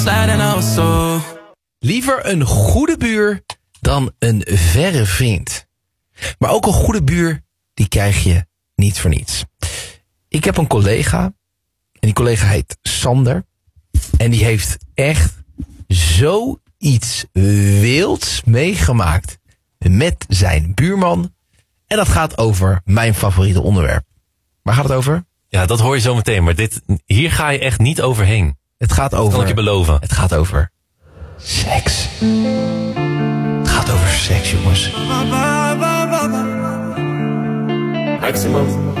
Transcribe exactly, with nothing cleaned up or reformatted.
Liever een goede buur dan een verre vriend. Maar ook een goede buur, die krijg je niet voor niets. Ik heb een collega, en die collega heet Sander. En die heeft echt zoiets wilds meegemaakt met zijn buurman. En dat gaat over mijn favoriete onderwerp. Waar gaat het over? Ja, dat hoor je zo meteen. Maar dit, hier ga je echt niet overheen. Het gaat over... Dat kan ik je beloven. Het gaat over seks. Het gaat over seks, jongens. Maximum.